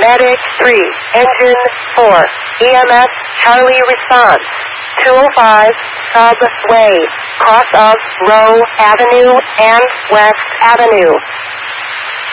Medic 3, Engine 4, EMS Charlie response. 205 Southwest Way, cross of Rowe Avenue and West Avenue.